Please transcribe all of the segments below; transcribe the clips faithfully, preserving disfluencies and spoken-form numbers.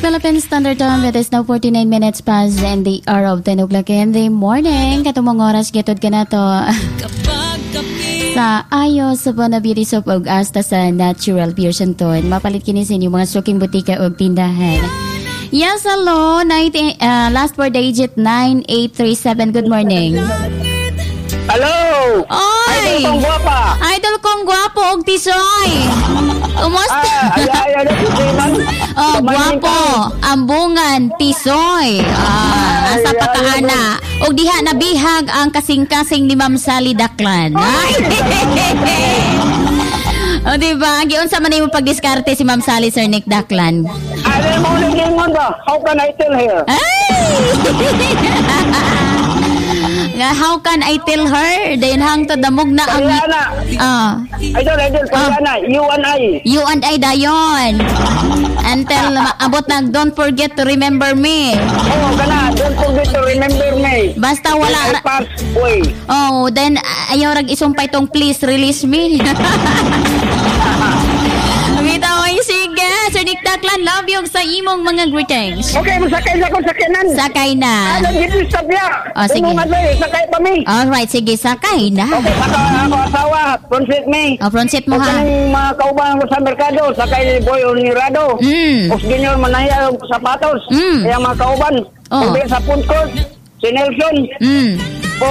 Philippine Standard Time. It is now forty-nine minutes past in the hour of ten o'clock in the morning. Katumong oras gitod ka na to. Sa ayos sa Bona Beauty Soap og hasta sa Natural Pure Santon. Mapalit kinisin yung mga suking butika og tindahan. Yes, hello. ninety, uh, last four digit nine eight three seven. Good morning. Hello! Oy! Idol kong guwapa! Idol kong guwapo og tisoy! Kumusta? Ah, ay, ay, ay, ay, oh, guwapo! Ambungan, tisoy! Ah, asa pa kaana? Og diha nabihag ang kasing-kasing ni Ma'am Sally Daklan. Ay! O, diba? Giunsa man mo pagdiskarte si Ma'am Sally, Sir Nick Daklan? Alam mo ulit yung mundo. How can I tell her? Ay! How can I tell her? Dayon hang to damog na ang... Koreana. Ah. Idol, idol, Koreana. You and I. You and I dayon. Until abot na, don't forget to remember me. Oh, kana. Don't forget to remember me. Basta wala... I pass away. Oh, then ayaw rag isumpay tong please release me. Bitaw ay sige. Sir Nick Daklan, love you sa imong mga greetings. Okay, masakay na kung sakinan. Sakay na. Ano, dito sa biya. Oh, sige. Sakay pa mi. Alright, sige, sakay na. Okay, saka ako asawa. Pronsit me. Oh, front seat mo ha. Ang mga kauban ko sa merkado, sakay Boy Unirado. Mm. Os Junior Manaya og sapatos. Mm. Kaya mga kauban. Oh. Sabi sa food court, si Nelson. Mm. O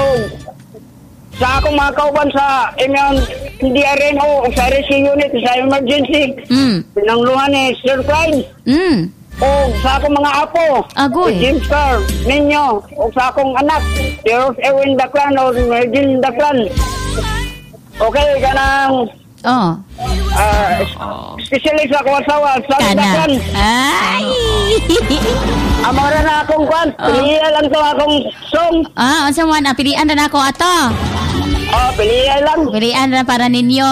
sa akong mga kauban sa imong D R N O o sa R C unit sa emergency. Mm. Pinangluhan ni Sir Clyde. Mm. O sa akong mga apo. Agoy. Si James Carr, ninyo. O sa akong anak, si Rose Erwin Daklan o Mergin Daklan. Okay, kanang... Oh. Uh, especially sa akong asawa, sa Daklan. Ay! Amora na akong kwan. Oh. Pilihan lang to akong song. Ah, unsa man ah, pilian na ako ato. Oh, pilihan lang. Pilian na para ninyo.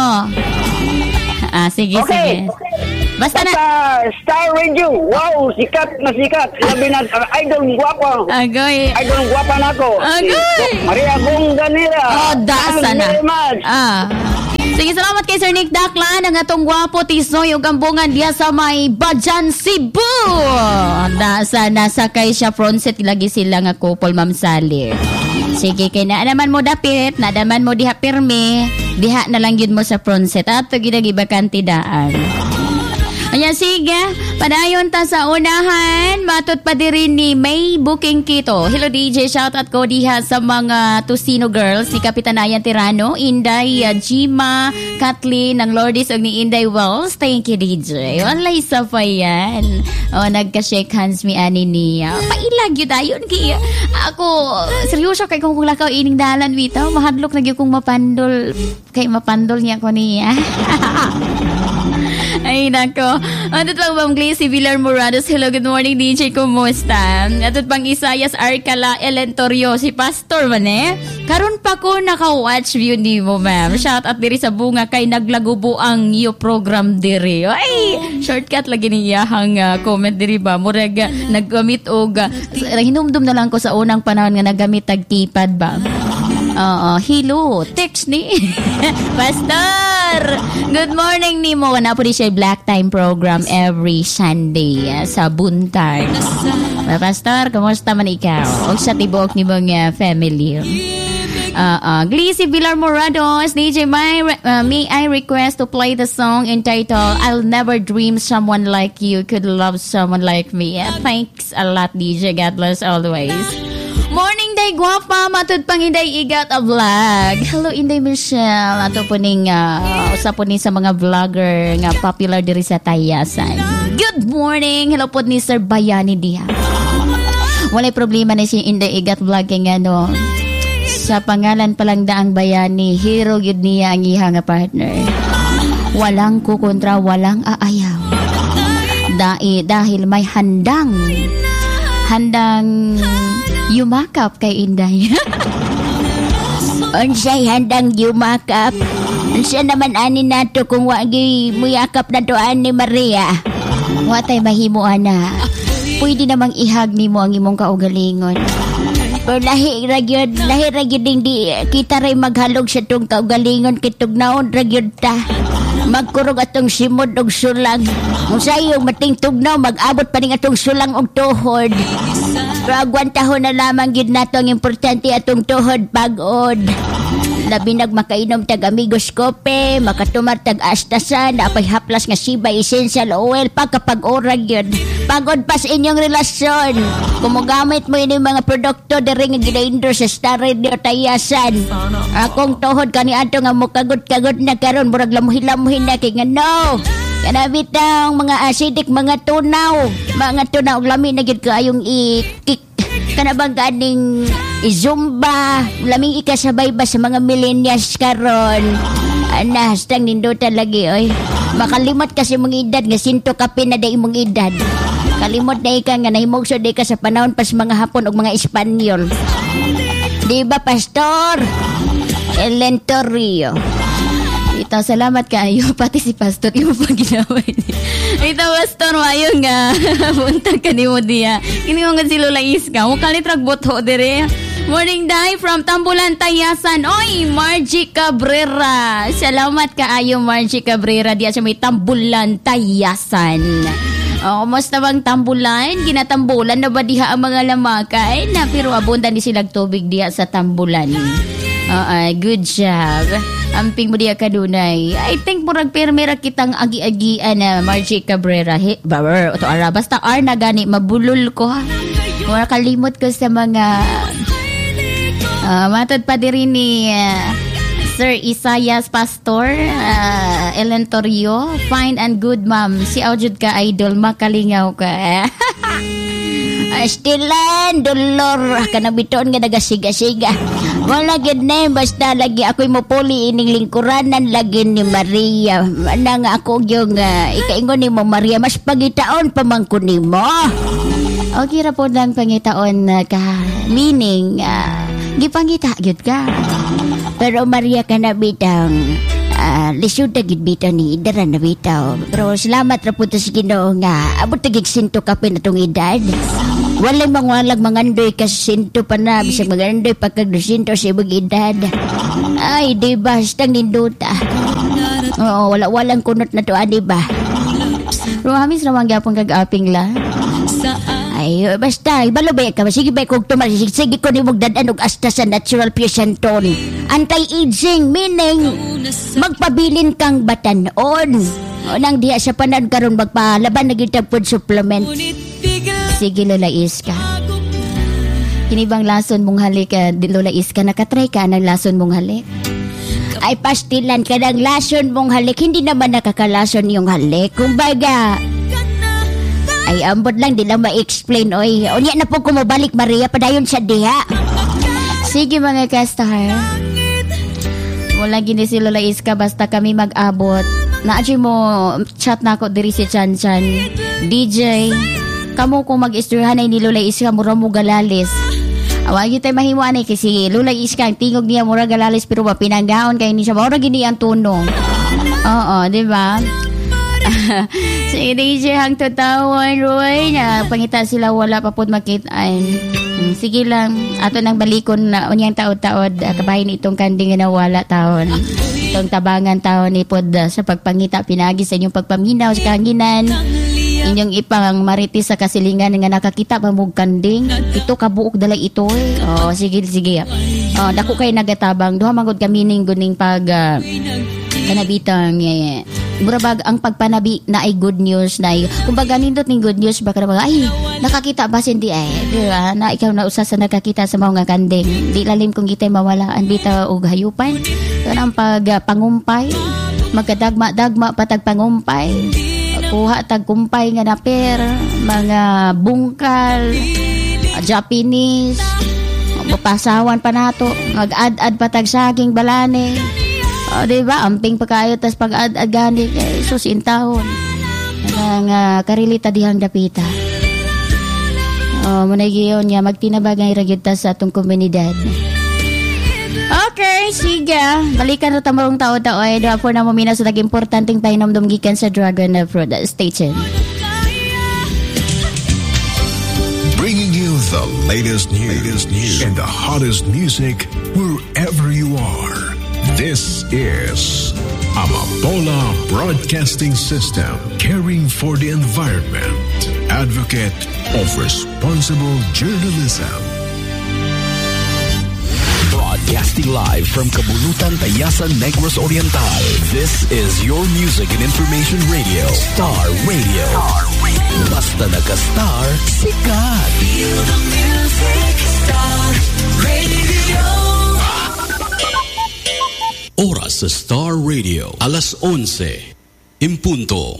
Ah, sige, Okay. sige. Basta na. Sa Star Radio, wow, sikat na sikat. Labi na, uh, idol guwapo. Agoy. Idol guwapa na ako. Agoy. Si Maria Bunganera. Oh, dasa Thank na. you very much. Ah. Sige, salamat kay Sir Nick Daklan. Ang atong gwapo tisoy o gambungan diya sa may Bajan, Cebu. Nasa, nasa kay siya front set. Lagi sila nga couple, Ma'am Sally. Sige, kay na naman mo dapit. Na naman mo diha pirmi. Diha na lang yun mo sa front set. At ginag-iba kantidaan. Ayan, sige. Padayon ta sa unahan. Matot pa din ni May Booking Kito. Hello, D J. Shoutout ko diha sa mga Tusino girls. Si Kapitan Ayan Tirano, Inday, uh, Jima, Kathleen, ng Lourdes, o ni Inday Wells. Thank you, D J. Walay sa pa yan. O, nagka-shake hands mi ani niya. Pailag yun tayo. Ako, seryoso kay kung lakaw ining dalan, Vito. Mahadlok na yun kung mapandol. Kay mapandol niya ko niya. Ay, nako. Atot pang Ma'am Glacy Villar Morados. Hello, good morning, D J. Kumusta? Atot pang Isayas Arcala Elentorio. Si Pastor man eh. Karon pa ko naka-watch view ni mo, ma'am. Shout out diri sa bunga kay naglagubo ang iyo program diri. Ay, shortcut lagi niyahang uh, comment diri ba. Murag uh, naggamit og uh, hinumdum na lang ko sa unang panahon nga naggamit tag keypad ba. Oo, hello, text ni Pastor. Good morning ni mo. Na po di siya Black Time program every Sunday uh, sa Buntag. Uh, Pastor, kumusta man ikaw? O sa tibok ni mga family? Uh, uh, Glacy Villar Morados, D J, may, uh, may I request to play the song entitled I'll Never Dream Someone Like You Could Love Someone Like Me. Uh, thanks a lot, D J. God bless always. Morning day, guwapa. Matud pang Inday Igat a vlog. Hello, Inday Michelle. Ato po ning uh, usa po ni sa mga vlogger nga popular diri sa Tayasan. Good morning. Hello po ni Sir Bayani diha. Walay problema na si Inday Igat vlog kay ano. Sa pangalan palang daang Bayani, hero gyud niya ang iha nga partner. Walang kukontra, walang aayaw. Dai dahil may handang handang yumakap kay Inday. Unsay handang yumakap? Unsa naman ani nato kung wagi muyakap na to ani Maria? Wa tay mahimo ana. Pwede namang ihag nimo ang imong kaugalingon. Pero lahi ragyod, lahi ragyod ding di kita ray maghalog sa tong kaugalingon kitog naon ragyod ta. magkurog atong simod og sulang. Kung sa'yo mating tugnaw, mag-abot pa rin atong sulang og tuhod. Pero agwantahon na lamang gid nato ang importante atong tuhod pagod. Labi nagmakainom tag amigos kope, makatumar tag astasan, apay haplas nga sibay essential oil pagkapag-orag yun. Pagod pa sa inyong relasyon. Kung magamit mo inyong mga produkto diri nga gina-endorse sa Star Radio Tayasan. Akong tuhod kaniadto nga mukagot-kagot na karon murag lamuhin-lamuhin na kay nga no. Kanabit ang mga acidic, mga tunaw. Mga tunaw lami na gid kaayong i-kick. Kanabang ganing izumba, laming ikasabay ba sa mga millennials karon. Ana, hastang nindutan lagi, oy. Makalimot kasi mong edad, nga sinto kape na day mong edad. Kalimot na ika nga nahimugso day ka sa panahon pas mga Hapon o mga Espanyol. Di ba, Pastor? Elentorio. Ito, salamat kaayo. Pati si Pastor, yung pang ginawa niya. Ito, Pastor, mayo nga. Buntag ka ni mo diya. Kini mo nga si Lola Iska. Mukalit ragboto dire. Morning day from Tambulan, Tayasan. Oy, Margie Cabrera. Salamat kaayo, Margie Cabrera. Diya sa may Tambulan, Tayasan. O, kumusta bang Tambulan? Ginatambulan na ba diha ang mga lamakay? Na pero abundan di silang tubig diha sa Tambulan. Uh, good job. Amping mo diya kadunay. I think murag permera kitang agi-agian na Margie Cabrera. He, bawer, ito ara. Basta ar na gani, mabulol ko ha. Mura kalimot ko sa mga uh, matod pa diri ni uh, Sir Isayas Pastor uh, Elentorio. Fine and good ma'am. Si Aujud ka idol, makalingaw ka. Stilan, dolor. Kanabitoon nga nagasiga-siga. Wala gid na basta lagi ako'y mopuli ining lingkuranan lagi ni Maria. Nang ako yung uh, ikaingon ni mo Maria, mas pangitaon pa man ko ni mo. Okay ra po lang pangitaon uh, ka. Meaning, uh, gipangita gyud ka. Pero Maria ka na bitang uh, lisod na gid bitaw ni Idara na bitaw. Pero salamat ra po to sa Ginoo nga abot tagig sinto ka pa na tong edad. Walay mangwalag mangandoy kasi sinto pa na bisag mangandoy pagkagdusinto sa ibang edad. Ay, di ba? Hastang ninduta. Oo, wala-walang kunot na to, di ba? Pero hamis ramang gapong kag-aping la. Ay, basta, ibalo ba ka? Sige ba kung tumal, sige, sige ko ni mong dadan og asta sa natural Piasanton. Anti-aging, meaning magpabilin kang batanon. O nang diya sa panan karon magpalaban na kita food supplement. Sige, Lola Iska. Kinibang lason mong halik, uh, Lola Iska, nakatry ka ng lason mong halik? Ay, pastilan ka ng lason mong halik. Hindi naman nakakalason yung halik. Kumbaga, ay, ambot lang, di lang ma-explain, oy. O niya na po kumabalik, Maria, padayon sa diha. Sige, mga kastar. Wala gini si Lola Iska, basta kami mag-abot. Naadyo mo, chat na ako diri si Chan Chan. D J, kamu kung mag-istoryahan ay ni Lola Iska, mura mo galalis. Awagi tayo mahimuan eh, kasi Lola Iska, ang tingog niya mura galalis, pero ba pinanggaon kayo ni siya, mura gini ang tunong. Oo, di ba? Sige, D J, hang tutawan, Roy, na pangita sila, wala pa po makitaan. Sige lang, ato nang balikon na unyang taod-taod, kabahin itong kanding na wala taon. Itong tabangan taon ni Pod sa pagpangita, pinagi sa inyong pagpaminaw sa kahanginan. Inyong ipang maritis sa kasilingan nga nakakita pa mong kanding. Ito kabuok dala ito eh. Oh, sige, sige. Oh, dako kayo nagatabang. Duha magod kami ning guning pag uh, kanabitang eh. Murabag ang pagpanabi na ay good news na ay. Kung baga nindot ning good news, baka na ay, nakakita ba hindi ay. Diba? Na ikaw na usa sa nakakita sa mga kanding. Di lalim kung kita'y mawalaan bita o hayupan. Yan ang pag uh, pangumpay. Magkadagma-dagma patag pangumpay. Kuha tag kumpay nga na per, mga bungkal, Japanese, mapasawan pa nato, mag-ad-ad patag saging balane. O, diba? Amping pagkayo, tas pag-ad-ad gani, eh, susintahon. Ang uh, karilita dihang dapita. O, muna giyon niya, magtinabagay ragyod ta sa atong komunidad. Okay, sige. Balikan na tamarong tao-tao ay doon po na mamina sa nag-importanting painomdom gikan sa Dragon Fruit Station. Bringing you the latest news, latest news and the hottest music wherever you are. This is Amapola Broadcasting System, caring for the environment. Advocate of responsible journalism. Broadcasting live from Kabulutan, Tayasan, Negros Oriental. This is your music and information radio. Star Radio. Star Radio. Basta naka-star, sikat. Feel the music. Star Radio. Oras sa Star Radio. Alas onse. Impunto.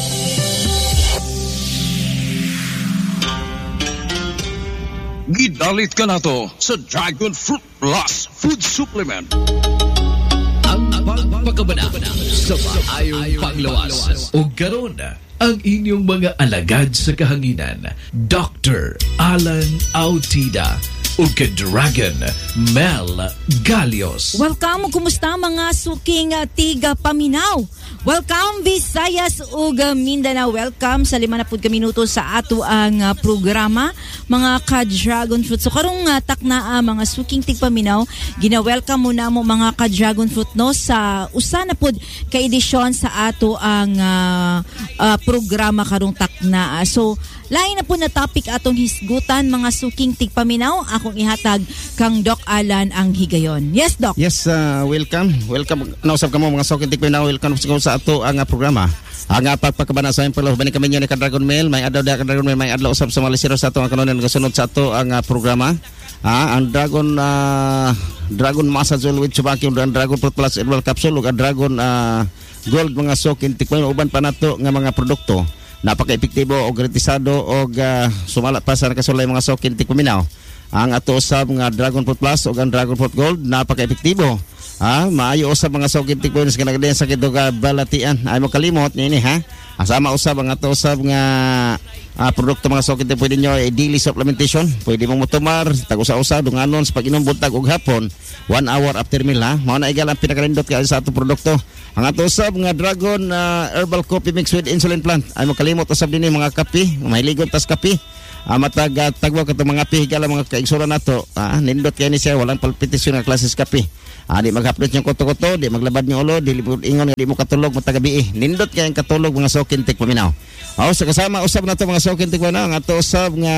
Gidalit ka na to sa Dragon Fruit Plus Food Supplement. Ang pagpakabana sa maayong panglawas. O karon ang inyong mga alagad sa kahanginan, Doctor Alan Autida o ka-Dragon Mel Galios. Welcome, kumusta mga suking uh, tiga paminaw? Welcome Visayas ug Mindanao. Welcome sa lima na pud ka minuto sa ato ang uh, programa mga ka-Dragon Fruit. So karong uh, takna uh, mga suking tigpaminaw, gina-welcome mo na mo mga ka-Dragon Fruit no sa usa na pud ka edisyon sa ato ang uh, uh, programa karong takna. Uh, so lain na po na topic atong hisgutan mga suking tigpaminaw. Akong ihatag kang Doc Alan ang higayon. Yes, Doc. Yes, uh, welcome. Welcome. Nausap ka mo mga suking tigpaminaw. Welcome sa ato ang uh, programa. Ang uh, pagpakabana sa imong pala bani kami ni ka-Dragon Mail, may adlaw da ka-Dragon Mail, may adlaw usab sa mga lisiro sa ato ang kanunan gasunod sa ato ang uh, programa. Ah, ang Dragon uh, Dragon Massage Oil with Chubaki, ang Dragon Fruit Plus Herbal Capsule ug ang Dragon uh, Gold mga suking tigpaminaw uban pa nato nga mga produkto. Napaka-epektibo o gratisado o uh, sumala pa sa nakasulay mga suking tigpaminaw. Ang ato usab nga Dragon Fruit Plus o ang Dragon Fruit Gold napaka-epektibo. Ah, maayo usab mga suking tigpaminaw sa kanagdayan sakit o balatian. Ay mo kalimot nini ha. Asama usab ang ato usab nga uh, produkto mga suking tigpaminaw pwede nyo eh, daily supplementation. Pwede mong mutumar tag-usa-usa dunganon sa pag-inom buntag ug hapon one hour after meal ha. Mao na igal ang pinakalindot kay sa ato produkto. Ang ato usab nga Dragon uh, Herbal Coffee mixed with insulin plant. Ay mo kalimot usab dinhi mga kape, mahiligon tas kape. Ah, matag uh, tagwa ka mga pihigala mga kaigsuran nato. Ah, nindot kay ni siya walang palpitasyon nga klases kape. Ah, di maghaplos yung koto-koto, di maglabad yung ulo, di ingon nga di mo katulog matagabi. Nindot kay ang katulog mga suking tigpaminaw. Oh, sa kasama usab nato mga suking tigpaminaw, nga ato usab nga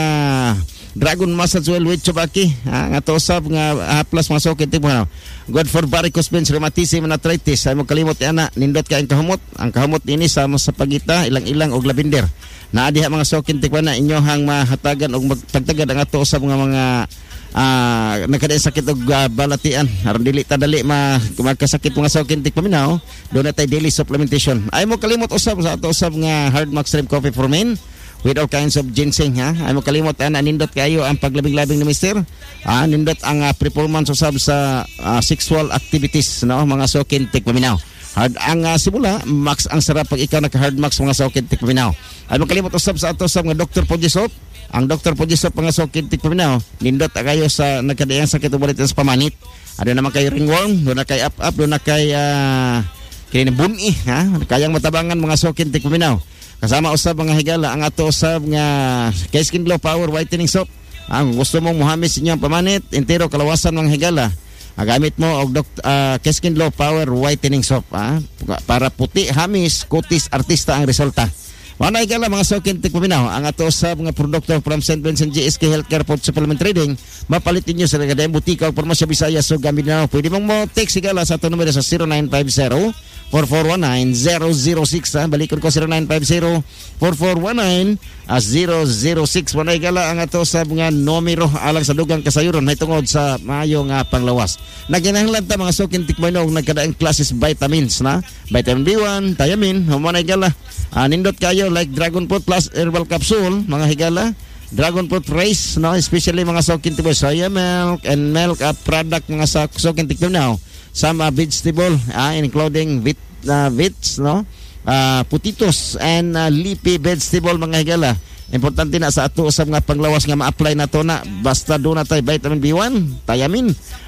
Dragon Massage Oil with Chubaki. Ah, nga ato usab nga uh, plus mga suking tigpaminaw. Good for varicose veins, rheumatism, and arthritis. Ay mo kalimot ana, nindot kay ang kahumot. Ang kahumot ini sa sa pagita, ilang-ilang og lavender. Na diha mga suking tigpaminaw inyohang mahatagan og magtagtagad ang ato usab nga mga ah uh, nagkadain sakit og uh, balatian aron dili ta dali ma magkasakit mga suking tigpaminaw do na tay daily supplementation. Ay mo kalimot usab sa ato usab nga Hard Max Shrimp Coffee for Men with all kinds of ginseng ha. Ay mo kalimot ana nindot kayo ang paglabing-labing ni mister. Ah nindot ang uh, performance usab sa uh, sexual activities no mga suking tigpaminaw. Hard ang uh, simula max ang sarap pag ikaw naka Hard Max mga suking tigpaminaw. Ay mo kalimot usab sa ato usab nga Doctor Pojisop. Ang Doctor Pojisop mga suking tigpaminaw nindot kayo sa nagkadayan sakit ulit sa pamanit. Ada naman kay ringworm, do na kay up-up, do na kay uh, kini buni ha, kayang matabangan mga suking tigpaminaw. Kasama usab mga higala ang ato usab nga K-Skin Glow Power Whitening Soap. Ang gusto mong muhamis inyong pamanit, entero kalawasan mga higala. Agamit mo og uh, K-Skin Glow Power Whitening Soap ha? Para puti, hamis, kutis, artista ang resulta. Mga higala mga suking tigpaminaw, ang ato usab nga produkto from Saint Vincent G S K Healthcare Food Supplement Trading, mapalitin nyo sa nagadaang butika o Pormasya Bisaya so Mindanao. Pwede mong mo text higala sa ato numero sa zero nine five zero, four four one nine, zero zero six ha. Balikon ko zero nine five zero, four four one nine, zero zero six. Mga higala ang ato usab nga numero alang sa dugang kasayuron may tungod sa maayo nga panglawas. Naginahanglan ta mga suking tigpaminaw nagkadaang classes vitamins na vitamin B one, thiamine, mga higala. Uh, nindot kayo like Dragon Fruit Plus Herbal Capsule, mga higala, Dragon Fruit Race, no? Especially mga suking tigpaminaw, soya milk and milk uh, product mga suking tigpaminaw, some uh, vegetable, uh, including vit, uh, vits, no? Uh, potatoes and uh, leafy vegetable mga higala. Importante na sa ato usab nga panglawas nga ma-apply nato na basta do na tay vitamin B one, thiamine,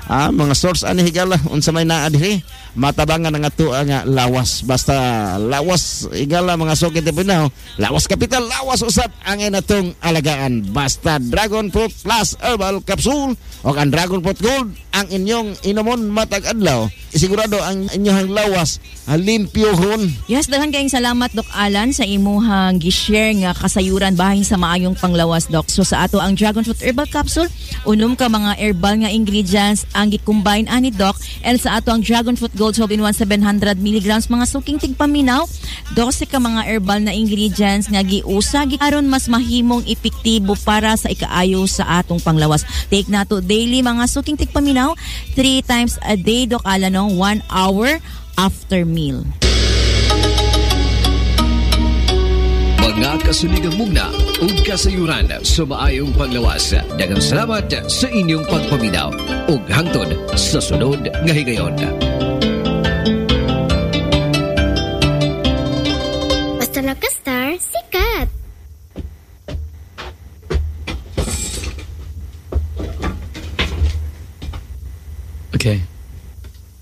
Ah, mga source ani higala unsa may naa diri matabangan ang ato nga lawas basta lawas higala mga sukit Pinaw lawas kapital lawas usab ang inatong alagaan basta Dragon Fruit Plus Herbal Capsule o ang Dragon Fruit Gold ang inyong inomon matag adlaw sigurado ang inyong lawas limpyo hon. Yes, daghan kayong salamat Doc Alan sa imuhang gi-share nga kasayuran bahin sa maayong panglawas Doc. So sa ato ang Dragon Fruit Herbal Capsule unom ka mga herbal nga ingredients ang gi-combine ani Doc and sa ato ang Dragon Fruit Gold twelve in one seven hundred milligrams mga suking tigpaminaw twelve ka mga herbal na ingredients nga giusa aron mas mahimong epektibo para sa ikaayo sa atong panglawas. Take nato daily mga suking tigpaminaw three times a day Doc Alan no one hour after meal. Mga kasuligang mugna ug kasayuran sa maayong panglawas. Daghang salamat sa inyong pagpaminaw ug hangtod sa sunod nga higayon.